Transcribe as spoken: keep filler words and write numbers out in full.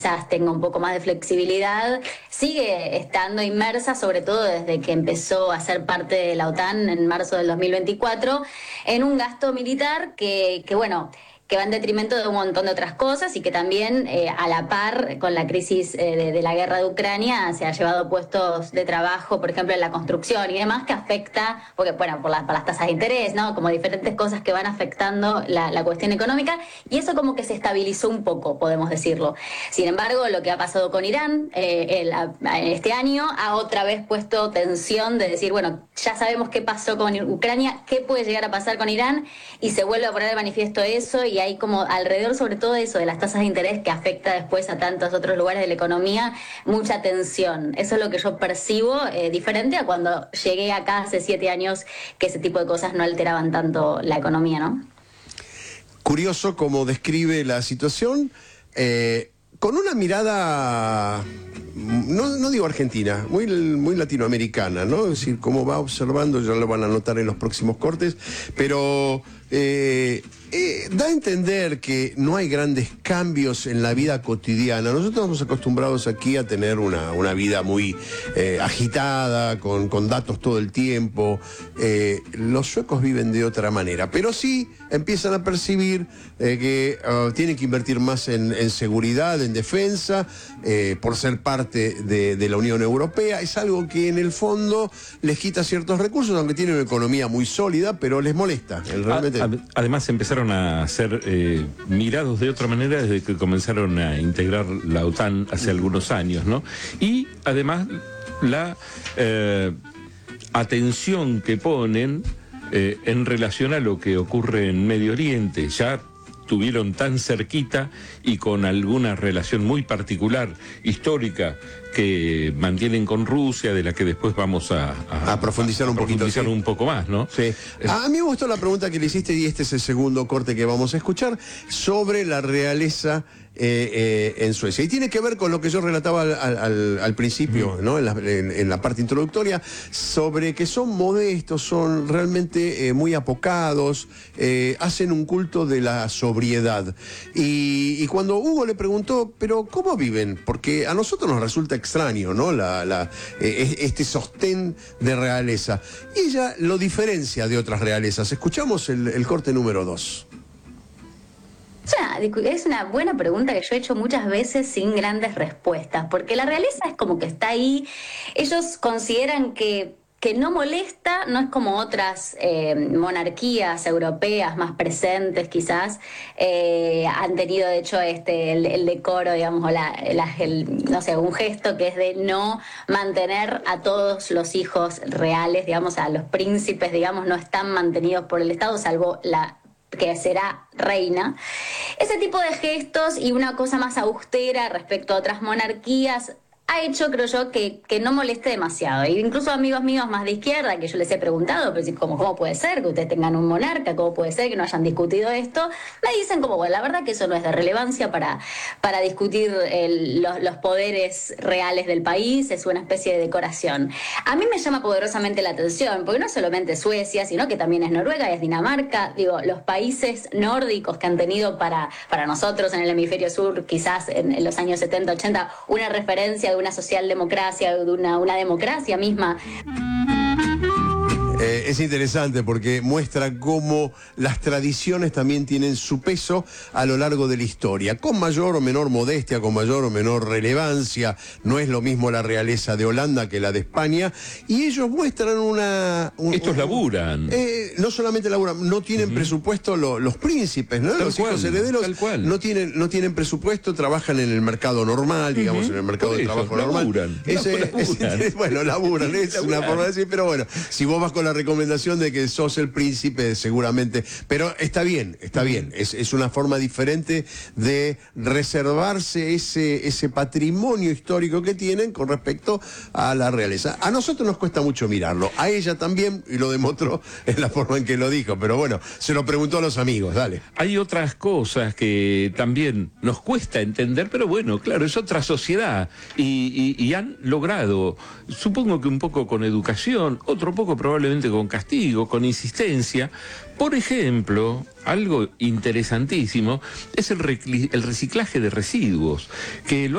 quizás tenga un poco más de flexibilidad, sigue estando inmersa, sobre todo desde que empezó a ser parte de la OTAN en marzo del dos mil veinticuatro, en un gasto militar que, que bueno, que va en detrimento de un montón de otras cosas y que también eh, a la par con la crisis eh, de, de la guerra de Ucrania se ha llevado puestos de trabajo, por ejemplo, en la construcción y demás, que afecta, porque bueno, por, la, por las tasas de interés, ¿no? Como diferentes cosas que van afectando la, la cuestión económica, y eso como que se estabilizó un poco, podemos decirlo. Sin embargo, lo que ha pasado con Irán eh, el, a, este año ha otra vez puesto tensión de decir, bueno, ya sabemos qué pasó con Ucrania, qué puede llegar a pasar con Irán, y se vuelve a poner de manifiesto eso, y hay como alrededor, sobre todo eso de las tasas de interés que afecta después a tantos otros lugares de la economía, mucha tensión. Eso es lo que yo percibo, eh, diferente a cuando llegué acá hace siete años, que ese tipo de cosas no alteraban tanto la economía, ¿no? Curioso cómo describe la situación, eh, con una mirada, no, no digo argentina, muy, muy latinoamericana, ¿no? Es decir, cómo va observando, ya lo van a notar en los próximos cortes, pero eh, eh, da a entender que no hay grandes cambios en la vida cotidiana. Nosotros estamos acostumbrados aquí a tener una, una vida muy eh, agitada, con, con datos todo el tiempo. Eh, los suecos viven de otra manera, pero sí empiezan a percibir eh, que uh, tienen que invertir más en, en seguridad, en defensa, eh, por ser parte de, de la Unión Europea. Es algo que en el fondo les quita ciertos recursos, aunque tienen una economía muy sólida, pero les molesta. Realmente... Además empezaron a ser eh, mirados de otra manera desde que comenzaron a integrar la OTAN hace algunos años, ¿no? Y además la eh, atención que ponen eh, en relación a lo que ocurre en Medio Oriente. Ya tuvieron tan cerquita y con alguna relación muy particular, histórica, que mantienen con Rusia, de la que después vamos a, a, a profundizar un a poquito, profundizar sí. un poco más, ¿no? Sí. A mí me gustó la pregunta que le hiciste, y este es el segundo corte que vamos a escuchar, sobre la realeza eh, eh, en Suecia. Y tiene que ver con lo que yo relataba al, al, al principio, ¿no? En la, en, en la parte introductoria, sobre que son modestos, son realmente eh, muy apocados, eh, hacen un culto de la sobriedad. Y, y cuando Hugo le preguntó, ¿pero cómo viven? Porque a nosotros nos resulta extraño, ¿no? La, la, eh, este sostén de realeza. Y ella lo diferencia de otras realezas. Escuchamos el, el corte número dos. Es una buena pregunta que yo he hecho muchas veces sin grandes respuestas, porque la realeza es como que está ahí. Ellos consideran que que no molesta, no es como otras eh, monarquías europeas más presentes quizás, eh, han tenido de hecho este el, el decoro, digamos, o la, la, el, no sé, un gesto que es de no mantener a todos los hijos reales, digamos, a los príncipes, digamos, no están mantenidos por el Estado, salvo la que será reina. Ese tipo de gestos y una cosa más austera respecto a otras monarquías ha hecho, creo yo, que, que no moleste demasiado. E incluso amigos míos más de izquierda, que yo les he preguntado, pero ¿cómo, cómo puede ser que ustedes tengan un monarca? ¿Cómo puede ser que no hayan discutido esto? Me dicen como, bueno, la verdad que eso no es de relevancia para, para discutir el, los, los poderes reales del país, es una especie de decoración. A mí me llama poderosamente la atención, porque no solamente Suecia, sino que también es Noruega, es Dinamarca, digo, los países nórdicos que han tenido para, para nosotros en el hemisferio sur, quizás en, en los años setenta, ochenta, una referencia de una socialdemocracia, de una, una democracia misma. Eh, es interesante porque muestra cómo las tradiciones también tienen su peso a lo largo de la historia, con mayor o menor modestia, con mayor o menor relevancia. No es lo mismo la realeza de Holanda que la de España, y ellos muestran una... Un, Estos laburan. Eh, no solamente laburan, no tienen uh-huh. presupuesto lo, los príncipes, ¿no? Tal los cual, hijos herederos tal cual. No, tienen, no tienen presupuesto, trabajan en el mercado normal, digamos, uh-huh. en el mercado de trabajo normal. Laburan, Ese, laburan. Es, bueno, laburan, es laburan. Una forma de decir, pero bueno, si vos vas con la recomendación de que sos el príncipe, seguramente, pero está bien, está bien, es, es una forma diferente de reservarse ese, ese patrimonio histórico que tienen con respecto a la realeza. A nosotros nos cuesta mucho mirarlo, a ella también, y lo demostró en la forma en que lo dijo, pero bueno, se lo preguntó a los amigos, dale. Hay otras cosas que también nos cuesta entender, pero bueno, claro, es otra sociedad, y, y, y han logrado, supongo que un poco con educación, otro poco probablemente obviamente con castigo, con insistencia. Por ejemplo, algo interesantísimo es el, reciclaje de residuos, que lo